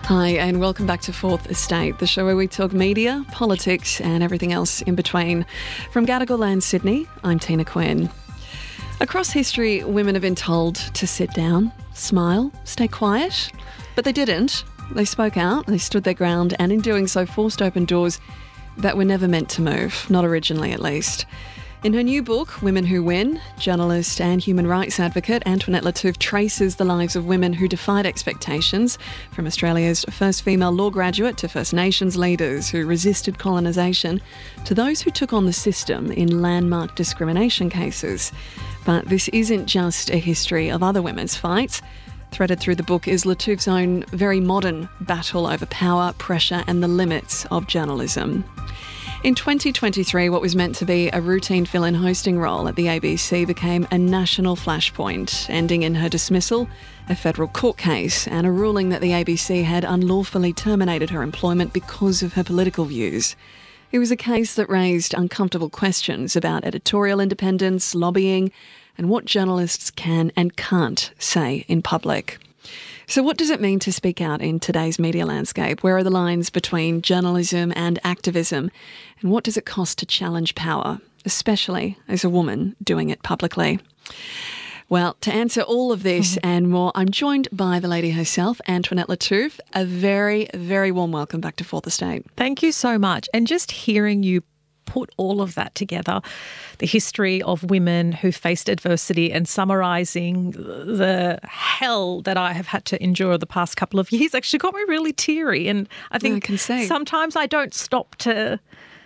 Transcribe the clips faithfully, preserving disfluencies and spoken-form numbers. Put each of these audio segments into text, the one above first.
Hi and welcome back to Fourth Estate, the show where we talk media, politics and everything else in between. From Gadigal Land, Sydney, I'm Tina Quinn. Across history, women have been told to sit down, smile, stay quiet, but they didn't. They spoke out, they stood their ground, and in doing so forced open doors that were never meant to move, not originally at least. In her new book, Women Who Win, journalist and human rights advocate Antoinette Lattouf traces the lives of women who defied expectations, from Australia's first female law graduate to First Nations leaders who resisted colonisation, to those who took on the system in landmark discrimination cases. But this isn't just a history of other women's fights. Threaded through the book is Lattouf's own very modern battle over power, pressure and the limits of journalism. In twenty twenty-three, what was meant to be a routine fill-in hosting role at the A B C became a national flashpoint, ending in her dismissal, a federal court case, and a ruling that the A B C had unlawfully terminated her employment because of her political views. It was a case that raised uncomfortable questions about editorial independence, lobbying, and what journalists can and can't say in public. So what does it mean to speak out in today's media landscape? Where are the lines between journalism and activism? And what does it cost to challenge power, especially as a woman doing it publicly? Well, to answer all of this mm-hmm. and more, I'm joined by the lady herself, Antoinette Lattouf. A very, very warm welcome back to Fourth Estate. Thank you so much. And just hearing you put all of that together, the history of women who faced adversity and summarising the hell that I have had to endure the past couple of years actually got me really teary. And I think I can see. sometimes I don't stop to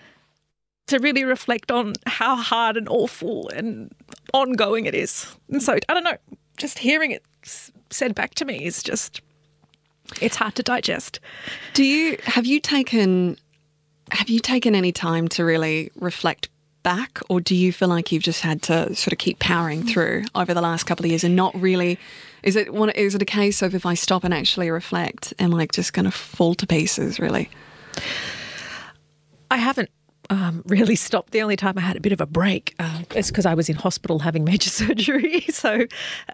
to really reflect on how hard and awful and ongoing it is. And so, I don't know, just hearing it said back to me is just, it's hard to digest. Do you, have you taken... Have you taken any time to really reflect back, or do you feel like you've just had to sort of keep powering through over the last couple of years and not really, is it one, is it a case of if I stop and actually reflect, am I just going to fall to pieces, really? I haven't um, really stopped. The only time I had a bit of a break uh, is because I was in hospital having major surgery. So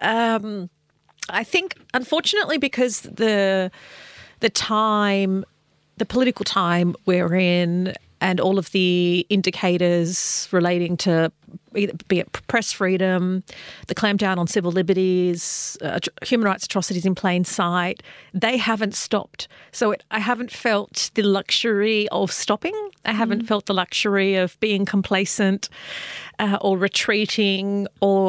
um, I think, unfortunately, because the the time... the political time we're in and all of the indicators relating to either be it press freedom, the clampdown on civil liberties, uh, human rights atrocities in plain sight, they haven't stopped. So it, I haven't felt the luxury of stopping. I haven't mm. felt the luxury of being complacent uh, or retreating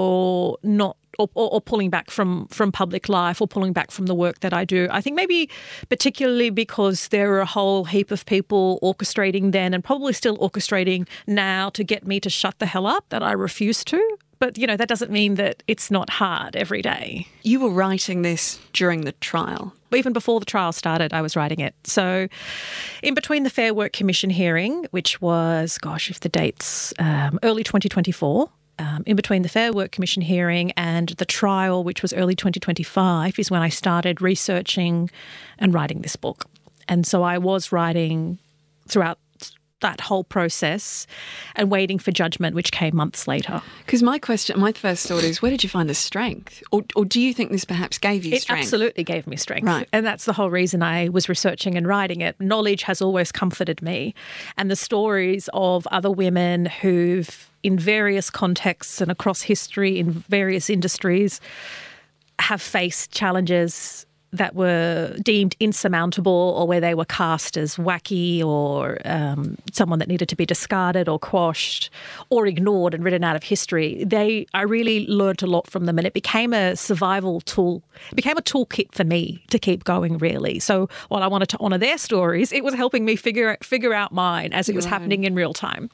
or not Or, or, or pulling back from, from public life or pulling back from the work that I do. I think maybe particularly because there are a whole heap of people orchestrating then and probably still orchestrating now to get me to shut the hell up that I refuse to. But, you know, that doesn't mean that it's not hard every day. You were writing this during the trial. Even before the trial started, I was writing it. So in between the Fair Work Commission hearing, which was, gosh, if the date's um, early twenty twenty-four, Um, in between the Fair Work Commission hearing and the trial, which was early twenty twenty-five, is when I started researching and writing this book. And so I was writing throughout that whole process and waiting for judgment, which came months later. Because my question, my first thought is, where did you find the strength? Or, or do you think this perhaps gave you it strength? It absolutely gave me strength. Right. And that's the whole reason I was researching and writing it. Knowledge has always comforted me. And the stories of other women who've, in various contexts and across history, in various industries, have faced challenges that were deemed insurmountable or where they were cast as wacky or um, someone that needed to be discarded or quashed or ignored and written out of history. They, I really learnt a lot from them, and it became a survival tool. It became a toolkit for me to keep going, really. So while I wanted to honour their stories, it was helping me figure, figure out mine as it was happening in real time.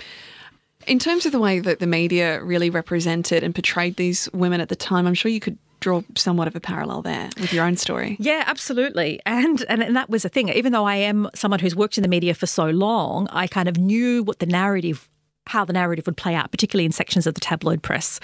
In terms of the way that the media really represented and portrayed these women at the time, I'm sure you could draw somewhat of a parallel there with your own story. Yeah, absolutely. And, and and that was the thing. Even though I am someone who's worked in the media for so long, I kind of knew what the narrative how the narrative would play out, particularly in sections of the tabloid press.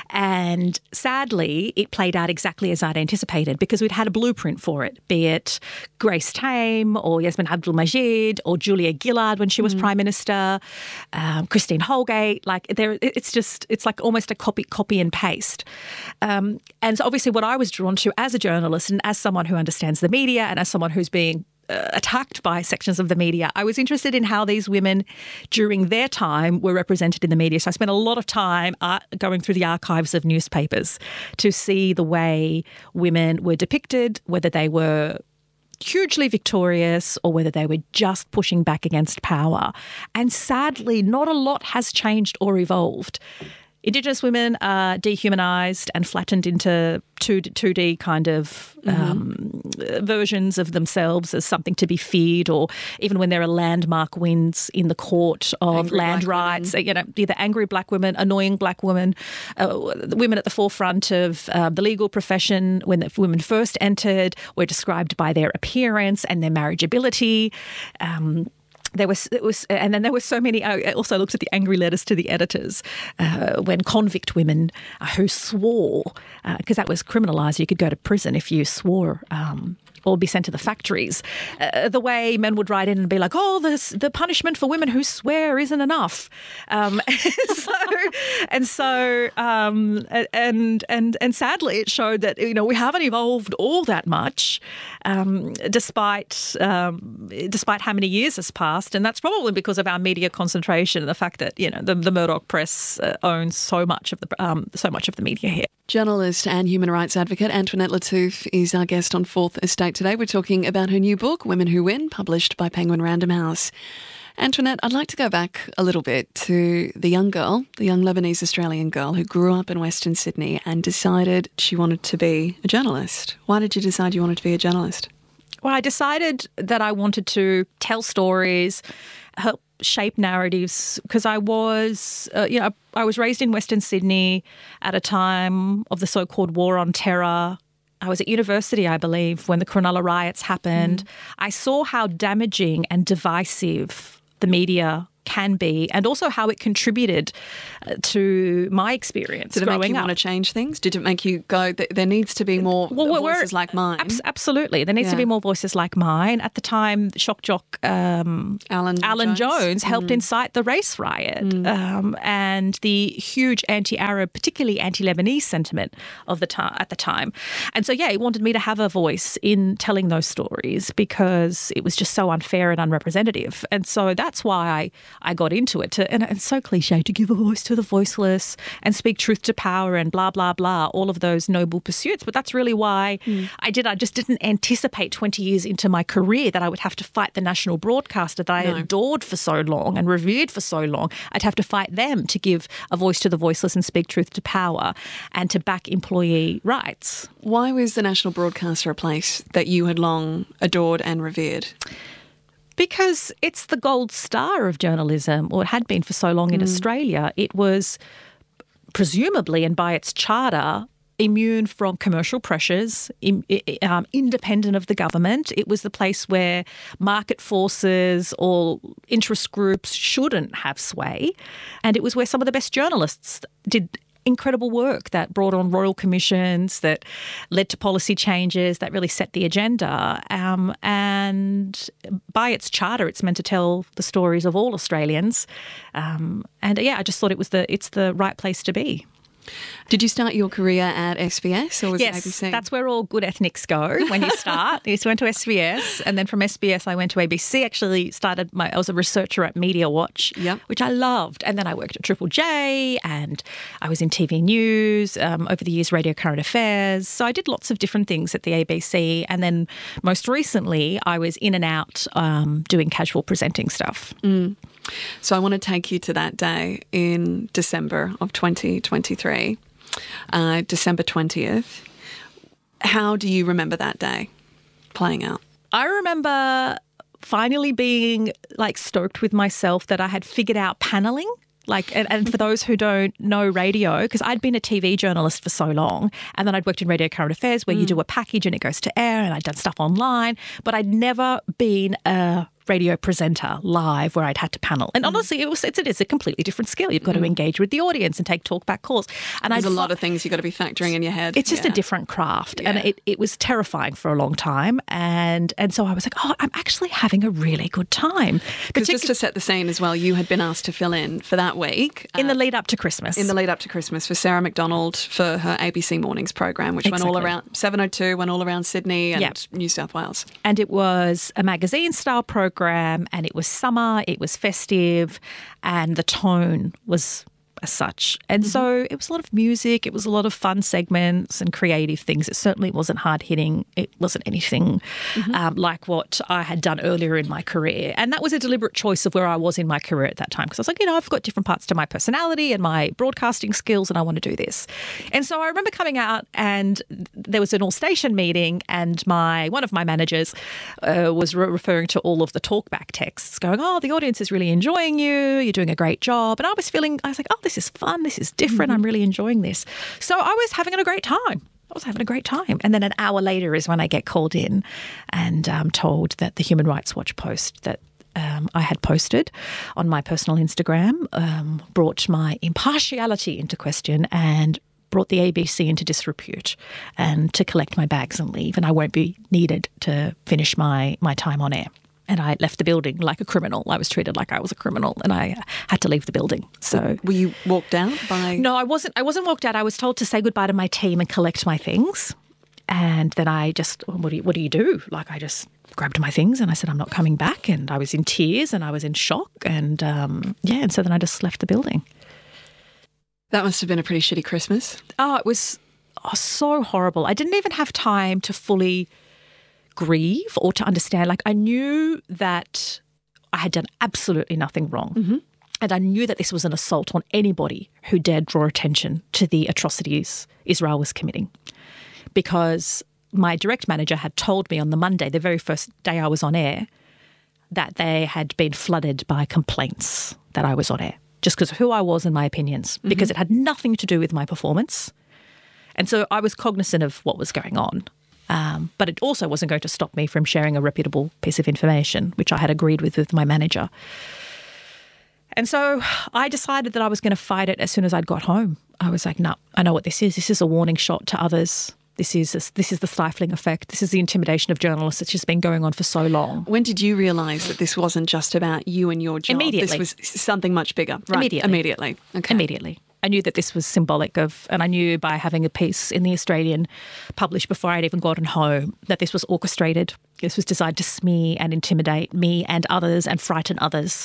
And sadly, it played out exactly as I'd anticipated because we'd had a blueprint for it, be it Grace Tame or Yasmin Abdul-Majid or Julia Gillard when she was mm. Prime Minister, um, Christine Holgate. Like there, it's just, it's like almost a copy, copy and paste. Um, and so obviously what I was drawn to as a journalist and as someone who understands the media and as someone who's being Uh, attacked by sections of the media, I was interested in how these women during their time were represented in the media. So I spent a lot of time uh, going through the archives of newspapers to see the way women were depicted, whether they were hugely victorious or whether they were just pushing back against power. And sadly, not a lot has changed or evolved. Indigenous women are dehumanised and flattened into two D kind of um, mm-hmm. versions of themselves as something to be feared, or even when there are landmark wins in the court of angry land rights, women. you know, either angry black women, annoying black women, uh, women at the forefront of uh, the legal profession when the women first entered were described by their appearance and their marriageability. Um, There was, it was, and then there were so many. I also looked at the angry letters to the editors uh, when convict women uh, who swore, because uh, that was criminalised. You could go to prison if you swore, um, or be sent to the factories. Uh, the way men would write in and be like, "Oh, this, the punishment for women who swear isn't enough," um, and so, and so, um, and and and sadly, it showed that you know we haven't evolved all that much, um, despite um, despite how many years has passed. And that's probably because of our media concentration and the fact that, you know, the, the Murdoch press uh, owns so much of the um, so much of the media here. Journalist and human rights advocate Antoinette Lattouf is our guest on Fourth Estate today. We're talking about her new book, Women Who Win, published by Penguin Random House. Antoinette, I'd like to go back a little bit to the young girl, the young Lebanese-Australian girl who grew up in Western Sydney and decided she wanted to be a journalist. Why did you decide you wanted to be a journalist? Well, I decided that I wanted to tell stories, help shape narratives, because I was, uh, you know, I was raised in Western Sydney at a time of the so-called War on Terror. I was at university, I believe, when the Cronulla riots happened. Mm. I saw how damaging and divisive the media can be, and also how it contributed uh, to my experience Did it growing make you up. want to change things? Did it make you go, there needs to be more well, voices like mine? Abs- absolutely. There needs yeah. to be more voices like mine. At the time, shock jock um, Alan, Alan Jones, Jones helped mm. incite the race riot mm. um, and the huge anti-Arab, particularly anti-Lebanese sentiment of the ta- at the time. And so, yeah, he wanted me to have a voice in telling those stories because it was just so unfair and unrepresentative. And so that's why I I got into it. To, and it's so cliche to give a voice to the voiceless and speak truth to power and blah, blah, blah, all of those noble pursuits. But that's really why mm. I did. I just didn't anticipate twenty years into my career that I would have to fight the national broadcaster that I no. adored for so long and revered for so long. I'd have to fight them to give a voice to the voiceless and speak truth to power and to back employee rights. Why was the national broadcaster a place that you had long adored and revered? Because it's the gold star of journalism, or it had been for so long in mm. Australia. It was presumably, and by its charter, immune from commercial pressures, in, um, independent of the government. It was the place where market forces or interest groups shouldn't have sway. And it was where some of the best journalists did incredible work that brought on royal commissions, that led to policy changes, that really set the agenda. Um, and by its charter, it's meant to tell the stories of all Australians. Um, and yeah, I just thought it was the it's the right place to be. Did you start your career at S B S or was yes, it A B C? That's where all good ethnics go when you start. I went to S B S, and then from S B S I went to A B C. Actually started my, I was a researcher at Media Watch, yep. which I loved. And then I worked at Triple J, and I was in T V News, um, over the years Radio Current Affairs. So I did lots of different things at the A B C. And then most recently I was in and out um, doing casual presenting stuff. Mm. So I want to take you to that day in December of twenty twenty-three, uh, December twentieth. How do you remember that day playing out? I remember finally being like stoked with myself that I had figured out paneling. Like, and, and for those who don't know radio, because I'd been a T V journalist for so long, and then I'd worked in Radio Current Affairs where mm. you do a package and it goes to air, and I'd done stuff online, but I'd never been a radio presenter live where I'd had to panel. And honestly, it was it's, it is a completely different skill. You've got to engage with the audience and take talkback calls. And There's I'd a lot fi- of things you've got to be factoring in your head. It's just yeah. a different craft. Yeah. And it, it was terrifying for a long time. And and so I was like, oh, I'm actually having a really good time. Because just to set the scene as well, you had been asked to fill in for that week. In uh, the lead up to Christmas. In the lead up to Christmas for Sarah McDonald for her A B C Mornings program, which Exactly. went all around, seven oh two went all around Sydney and Yep. New South Wales. And it was a magazine-style program, and it was summer, it was festive, and the tone was as such. And mm-hmm. so it was a lot of music, it was a lot of fun segments and creative things. It certainly wasn't hard-hitting. It wasn't anything mm-hmm. um, like what I had done earlier in my career. And that was a deliberate choice of where I was in my career at that time, because I was like, you know, I've got different parts to my personality and my broadcasting skills, and I want to do this. And so I remember coming out, and there was an all-station meeting, and my one of my managers uh, was re- referring to all of the talkback texts, going, oh, the audience is really enjoying you, you're doing a great job. And I was feeling, I was like, oh, this is fun, this is different, mm-hmm. I'm really enjoying this. So I was having a great time. I was having a great time. And then an hour later is when I get called in and um, told that the Human Rights Watch post that um, I had posted on my personal Instagram um, brought my impartiality into question and brought the A B C into disrepute, and to collect my bags and leave, and I won't be needed to finish my, my time on air. And I left the building like a criminal. I was treated like I was a criminal, and I had to leave the building. So, were you walked out by? No, I wasn't. I wasn't walked out. I was told to say goodbye to my team and collect my things. And then I just, what do you, what do you do? Like, I just grabbed my things and I said, I'm not coming back. And I was in tears and I was in shock. And um, yeah, and so then I just left the building. That must have been a pretty shitty Christmas. Oh, it was oh, so horrible. I didn't even have time to fully grieve or to understand. Like, I knew that I had done absolutely nothing wrong. Mm-hmm. And I knew that this was an assault on anybody who dared draw attention to the atrocities Israel was committing. Because my direct manager had told me on the Monday, the very first day I was on air, that they had been flooded by complaints that I was on air, just because of who I was and my opinions, mm-hmm. because it had nothing to do with my performance. And so I was cognizant of what was going on. Um, but it also wasn't going to stop me from sharing a reputable piece of information, which I had agreed with with my manager. And so I decided that I was going to fight it as soon as I'd got home. I was like, no, I know what this is. This is a warning shot to others. This is this, this is the stifling effect. This is the intimidation of journalists that's just been going on for so long. When did you realise that this wasn't just about you and your job? Immediately. This was something much bigger. Right. Immediately. Immediately. Okay. Immediately. I knew that this was symbolic of, and I knew by having a piece in The Australian published before I'd even gotten home, that this was orchestrated. This was designed to smear and intimidate me and others and frighten others.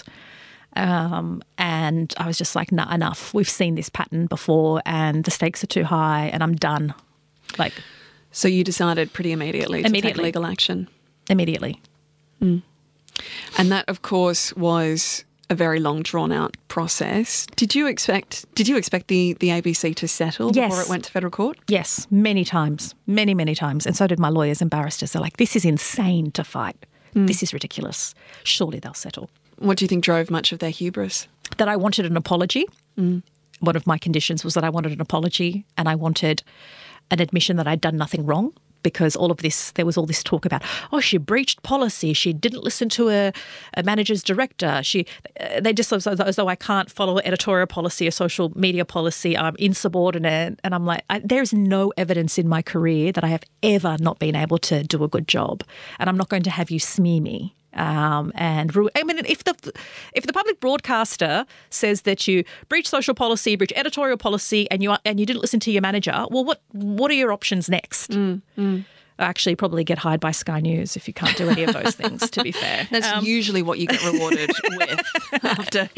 Um, and I was just like, nah, enough. We've seen this pattern before and the stakes are too high and I'm done. Like, so you decided pretty immediately to immediately. take legal action? Immediately. Mm. And that, of course, was a very long, drawn-out process. Did you expect Did you expect the, the A B C to settle yes. before it went to federal court? Yes, many times, many, many times. And so did my lawyers and barristers. They're like, this is insane to fight. Mm. This is ridiculous. Surely they'll settle. What do you think drove much of their hubris? That I wanted an apology. Mm. One of my conditions was that I wanted an apology and I wanted an admission that I'd done nothing wrong, because all of this, there was all this talk about, oh, she breached policy, she didn't listen to a, a manager's director, she, uh, they just, as, as though I can't follow editorial policy or social media policy, I'm insubordinate. And I'm like, I, there's no evidence in my career that I have ever not been able to do a good job. And I'm not going to have you smear me. Um, and I mean, if the if the public broadcaster says that you breach social policy, breach editorial policy, and you and you didn't listen to your manager, well, what what are your options next? Mm, mm. Actually, probably get hired by Sky News if you can't do any of those things. To be fair, that's um, usually what you get rewarded with after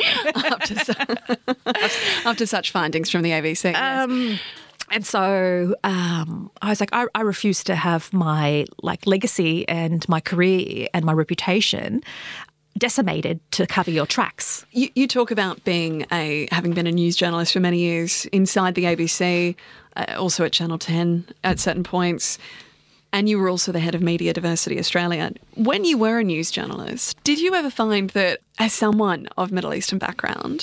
after, after such findings from the A B C. Um, yes. And so um, I was like, I, I refuse to have my like legacy and my career and my reputation decimated to cover your tracks. You, you talk about being a having been a news journalist for many years inside the A B C, uh, also at Channel ten at certain points, and you were also the head of Media Diversity Australia. When you were a news journalist, did you ever find that as someone of Middle Eastern background,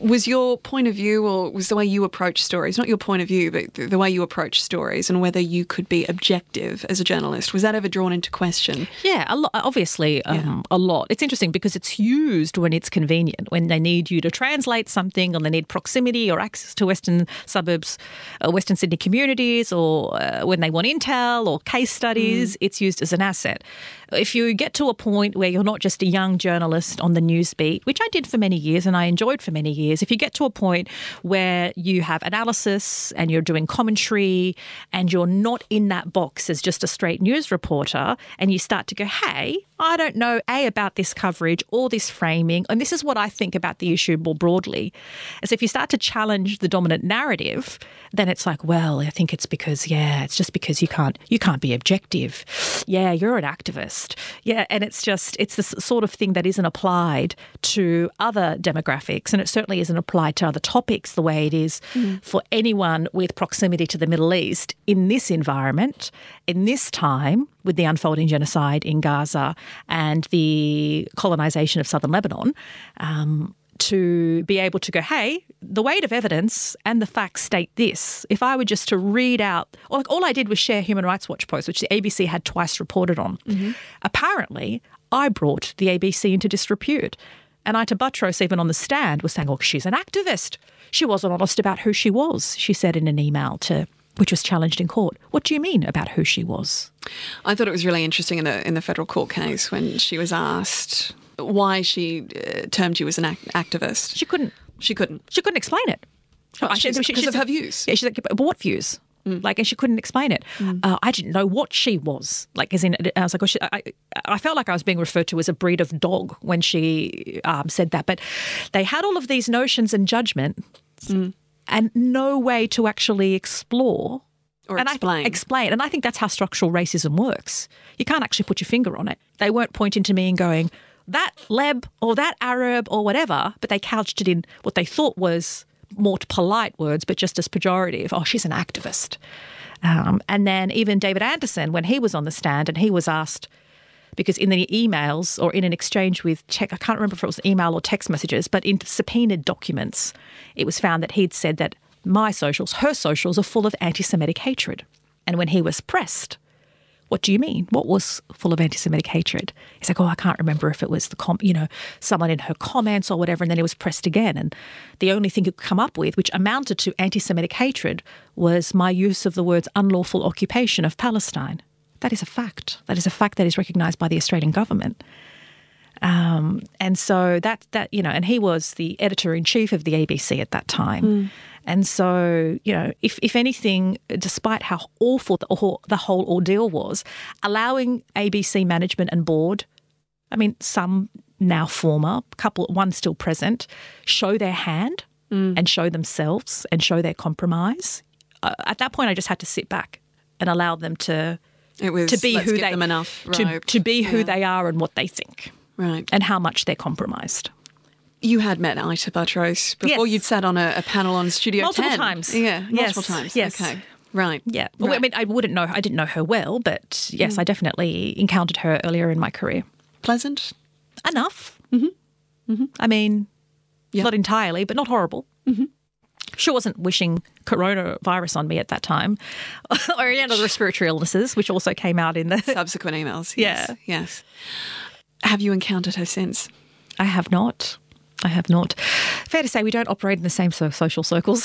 Was your point of view, or was the way you approach stories, not your point of view, but the way you approach stories and whether you could be objective as a journalist, was that ever drawn into question? Yeah, a lot, obviously um, yeah. a lot. It's interesting because it's used when it's convenient, when they need you to translate something or they need proximity or access to Western suburbs, uh, Western Sydney communities, or uh, when they want intel or case studies, mm. it's used as an asset. If you get to a point where you're not just a young journalist on the news beat, which I did for many years and I enjoyed for many years, if you get to a point where you have analysis and you're doing commentary and you're not in that box as just a straight news reporter, and you start to go, hey, I don't know, A, about this coverage or this framing, and this is what I think about the issue more broadly, as if you start to challenge the dominant narrative, then it's like, well, I think it's because, yeah, it's just because you can't you can't be objective. Yeah, you're an activist. Yeah, and it's just, it's the sort of thing that isn't applied to other demographics, and it certainly isn't applied to other topics the way it is mm. for anyone with proximity to the Middle East in this environment, in this time, with the unfolding genocide in Gaza and the colonisation of southern Lebanon, um, to be able to go, hey, the weight of evidence and the facts state this. If I were just to read out, or like all I did was share Human Rights Watch posts, which the A B C had twice reported on. Mm-hmm. Apparently, I brought the A B C into disrepute. And Ita Buttrose, even on the stand, was saying, oh, she's an activist. She wasn't honest about who she was, she said in an email to which was challenged in court. What do you mean about who she was? I thought it was really interesting in the in the federal court case when she was asked why she uh, termed you as an act- activist. She couldn't. She couldn't. She couldn't explain it. Oh, she, she, because of her views. Yeah, she's like, but what views? Mm. Like, and she couldn't explain it. Mm. Uh, I didn't know what she was. Like, as in, I was like, oh, she, I, I felt like I was being referred to as a breed of dog when she um, said that. But they had all of these notions and judgments. Mm. And no way to actually explore or and explain. I, explain. And I think that's how structural racism works. You can't actually put your finger on it. They weren't pointing to me and going, that Leb or that Arab or whatever, but they couched it in what they thought was more polite words, but just as pejorative. Oh, she's an activist. Um, and then even David Anderson, when he was on the stand and he was asked, because in the emails or in an exchange with tech, I can't remember if it was email or text messages, but in subpoenaed documents, it was found that he'd said that my socials, her socials, are full of anti-Semitic hatred. And when he was pressed, what do you mean? What was full of anti-Semitic hatred? He's like, oh, I can't remember if it was the com- you know, someone in her comments or whatever. And then he was pressed again. And the only thing he could come up with, which amounted to anti-Semitic hatred, was my use of the words unlawful occupation of Palestine. That is a fact. That is a fact that is recognised by the Australian government. Um, and so that, that, you know, and he was the editor-in-chief of the A B C at that time. Mm. And so, you know, if, if anything, despite how awful the, the whole ordeal was, allowing A B C management and board, I mean, some now former, couple, one still present, show their hand mm. and show themselves and show their compromise. Uh, at that point, I just had to sit back and allow them to... It was, to be let's who give they them enough to, rope. to be who yeah. they are and what they think, right, and how much they're compromised. You had met Ita Buttrose before. Yes. You'd sat on a, a panel on Studio multiple ten. times. Yeah, multiple yes. times. Yes. Okay, right. Yeah. Right. Well, I mean, I wouldn't know. I didn't know her well, but yes, mm. I definitely encountered her earlier in my career. Pleasant enough. Mm-hmm. Mm-hmm. I mean, yep. not entirely, but not horrible. Mm-hmm. She wasn't wishing coronavirus on me at that time, or any other respiratory illnesses, which also came out in the subsequent emails. Yes. Yeah. Yes. Have you encountered her since? I have not. I have not. Fair to say we don't operate in the same so- social circles.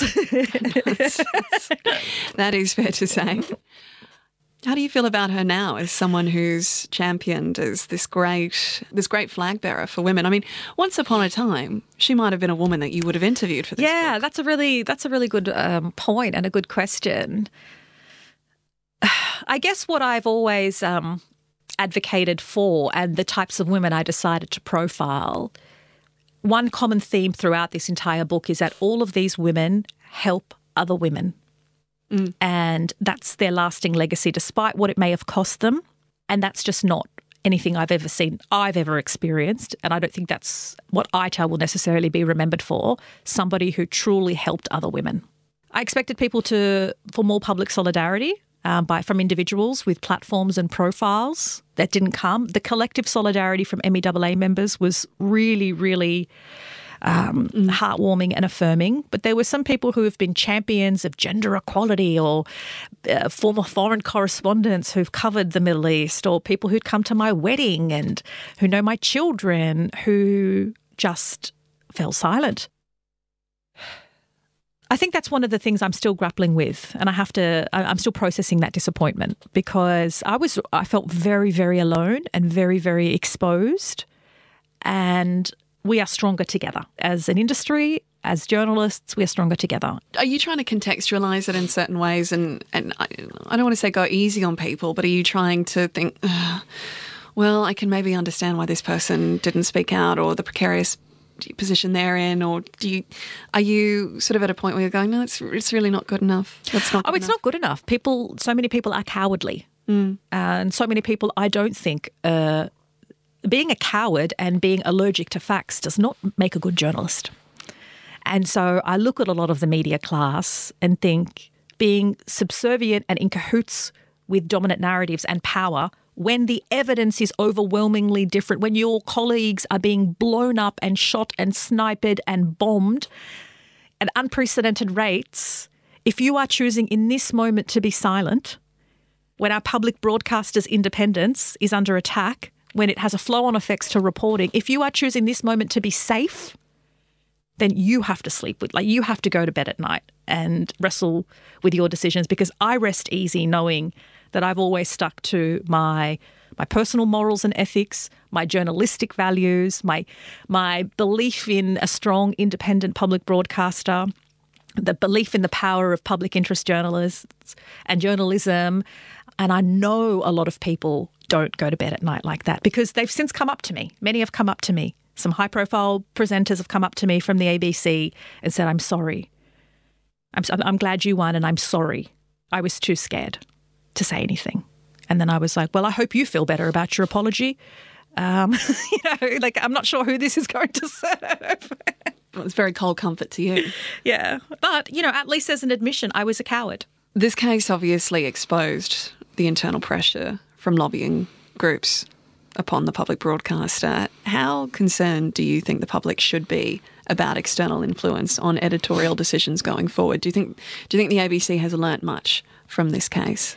That is fair to say. How do you feel about her now as someone who's championed as this great this great flag bearer for women? I mean, once upon a time, she might have been a woman that you would have interviewed for this Yeah, book. that's a really that's a really good um, point and a good question. I guess what I've always um, advocated for and the types of women I decided to profile, one common theme throughout this entire book is that all of these women help other women. Mm. And that's their lasting legacy, despite what it may have cost them. And that's just not anything I've ever seen, I've ever experienced. And I don't think that's what Ita will necessarily be remembered for, somebody who truly helped other women. I expected people to, for more public solidarity um, by from individuals with platforms and profiles. That didn't come. The collective solidarity from M E A A members was really, really um, mm. heartwarming and affirming. But there were some people who have been champions of gender equality, or uh, former foreign correspondents who've covered the Middle East, or people who'd come to my wedding and who know my children, who just fell silent. I think that's one of the things I'm still grappling with, and I have to, I'm still processing that disappointment, because I was, I felt very, very alone and very, very exposed, and we are stronger together. As an industry, as journalists, we are stronger together. Are you trying to contextualise it in certain ways, and, and I, I don't want to say go easy on people, but are you trying to think, well, I can maybe understand why this person didn't speak out, or the precarious position they're in, or do you are you sort of at a point where you're going, no, it's it's really not good enough? That's not. Oh, good it's enough. not good enough. People, so many people are cowardly, mm. and so many people, I don't think, uh, being a coward and being allergic to facts does not make a good journalist. And so I look at a lot of the media class and think being subservient and in cahoots with dominant narratives and power, when the evidence is overwhelmingly different, when your colleagues are being blown up and shot and sniped and bombed at unprecedented rates, if you are choosing in this moment to be silent, when our public broadcaster's independence is under attack, when it has a flow-on effects to reporting, if you are choosing this moment to be safe, then you have to sleep with, like you have to go to bed at night and wrestle with your decisions, because I rest easy knowing that I've always stuck to my my personal morals and ethics, my journalistic values, my my belief in a strong, independent public broadcaster, the belief in the power of public interest journalists and journalism. And I know a lot of people don't go to bed at night like that, because they've since come up to me. Many have come up to me. Some high-profile presenters have come up to me from the A B C and said, I'm sorry. I'm, I'm glad you won, and I'm sorry. I was too scared to say anything. And then I was like, well, I hope you feel better about your apology. Um, you know, like, I'm not sure who this is going to serve. Well, it's very cold comfort to you. Yeah. But, you know, at least as an admission, I was a coward. This case obviously exposed the internal pressure from lobbying groups upon the public broadcaster. How concerned do you think the public should be about external influence on editorial decisions going forward? Do you think do you think the A B C has learnt much from this case?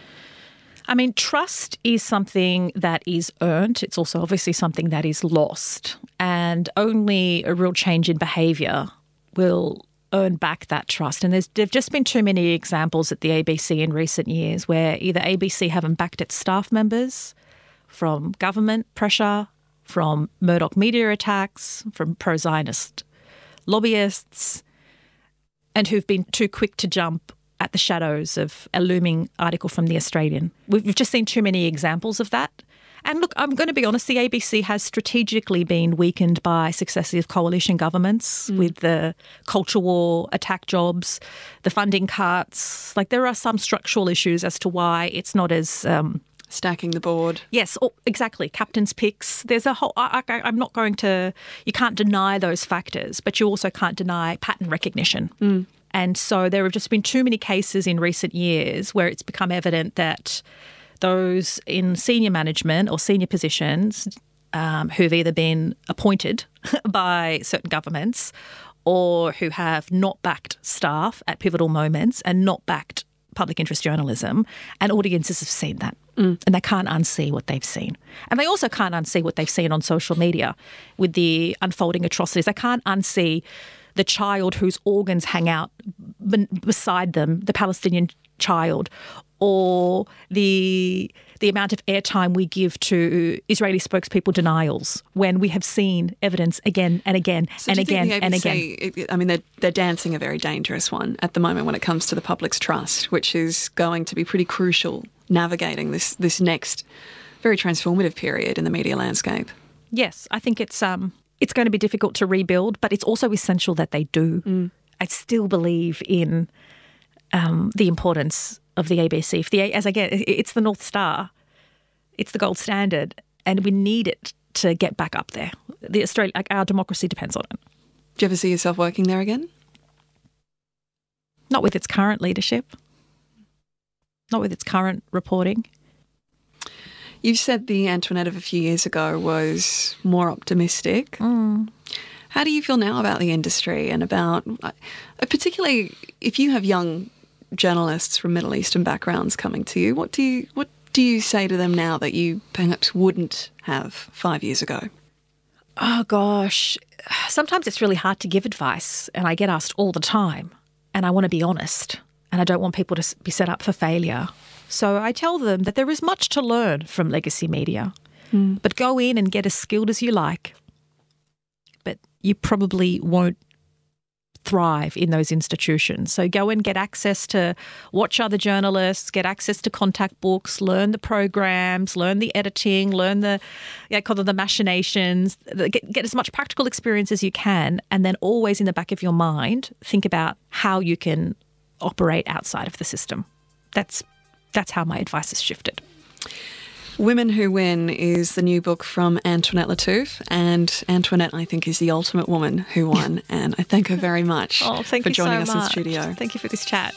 I mean, trust is something that is earned. It's also obviously something that is lost. And only a real change in behaviour will earn back that trust. And there's there've just been too many examples at the A B C in recent years where either A B C haven't backed its staff members from government pressure, from Murdoch media attacks, from pro-Zionist lobbyists, and who've been too quick to jump at the shadows of a looming article from The Australian. We've just seen too many examples of that. And look, I'm going to be honest, the A B C has strategically been weakened by successive coalition governments mm. with the culture war, attack jobs, the funding cuts. Like, there are some structural issues as to why it's not as... Um, Stacking the board. Yes, oh, exactly. Captain's picks. There's a whole... I, I, I'm not going to... You can't deny those factors, but you also can't deny pattern recognition. Mm. And so there have just been too many cases in recent years where it's become evident that those in senior management or senior positions um, who've either been appointed by certain governments or who have not backed staff at pivotal moments and not backed public interest journalism, and audiences have seen that. Mm. And they can't unsee what they've seen. And they also can't unsee what they've seen on social media with the unfolding atrocities. They can't unsee the child whose organs hang out b- beside them, the Palestinian child, or the the amount of airtime we give to Israeli spokespeople denials when we have seen evidence again and again so and do you again think the and A B C, again. I mean, they're, they're dancing a very dangerous one at the moment when it comes to the public's trust, which is going to be pretty crucial navigating this this next very transformative period in the media landscape. Yes, I think it's um it's going to be difficult to rebuild, but it's also essential that they do. Mm. I still believe in um, the importance of the A B C. If the as again, it's the North Star, it's the gold standard, and we need it to get back up there. The Australia, like, our democracy depends on it. Do you ever see yourself working there again? Not with its current leadership. Not with its current reporting. You said the Antoinette of a few years ago was more optimistic. Mm. How do you feel now about the industry and about, uh, particularly if you have young journalists from Middle Eastern backgrounds coming to you, what do you what do you say to them now that you perhaps wouldn't have five years ago? Oh, gosh. Sometimes it's really hard to give advice, and I get asked all the time, and I want to be honest, and I don't want people to be set up for failure. So I tell them that there is much to learn from legacy media, mm. but go in and get as skilled as you like. But you probably won't thrive in those institutions. So go and get access to watch other journalists, get access to contact books, learn the programs, learn the editing, learn the, yeah, call them the machinations, get, get as much practical experience as you can, and then always in the back of your mind, think about how you can operate outside of the system. That's that's how my advice has shifted. Women Who Win is the new book from Antoinette Lattouf, and Antoinette, I think, is the ultimate woman who won, and I thank her very much oh, thank for you joining so us much. in studio. Thank you for this chat.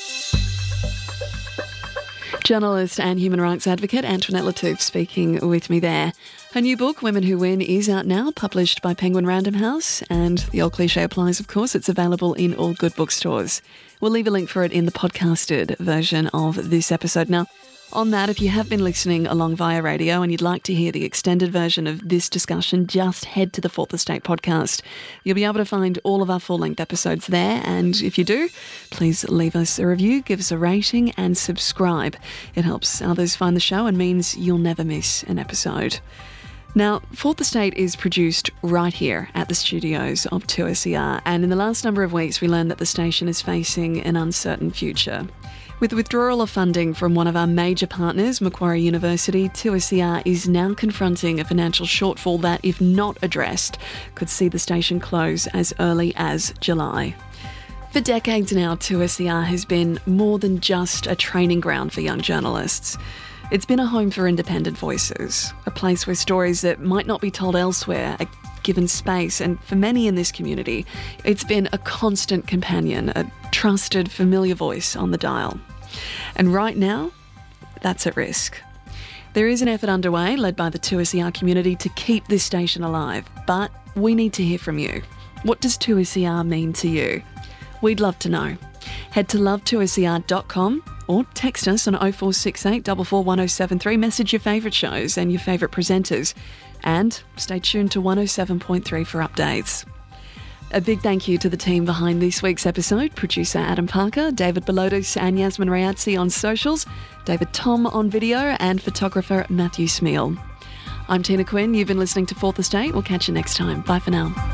Journalist and human rights advocate Antoinette Lattouf speaking with me there. Her new book, Women Who Win, is out now, published by Penguin Random House, and the old cliche applies, of course. It's available in all good bookstores. We'll leave a link for it in the podcasted version of this episode. Now, on that, if you have been listening along via radio and you'd like to hear the extended version of this discussion, just head to the Fourth Estate podcast. You'll be able to find all of our full-length episodes there, and if you do, please leave us a review, give us a rating and subscribe. It helps others find the show and means you'll never miss an episode. Now, Fourth Estate is produced right here at the studios of two S E R, and in the last number of weeks we learned that the station is facing an uncertain future. With the withdrawal of funding from one of our major partners, Macquarie University, two S E R is now confronting a financial shortfall that, if not addressed, could see the station close as early as July. For decades now, two S E R has been more than just a training ground for young journalists. It's been a home for independent voices, a place where stories that might not be told elsewhere are given space, and for many in this community, it's been a constant companion, a trusted, familiar voice on the dial. And right now, that's at risk. There is an effort underway led by the two S E R community to keep this station alive, but we need to hear from you. What does two S E R mean to you? We'd love to know. Head to love two S E R dot com or text us on oh four six eight, four four one oh seven three. Message your favourite shows and your favourite presenters. And stay tuned to one oh seven point three for updates. A big thank you to the team behind this week's episode, producer Adam Parker, David Belotus and Yasmin Rayatzi on socials, David Tom on video and photographer Matthew Smeal. I'm Tina Quinn, you've been listening to Fourth Estate. We'll catch you next time. Bye for now.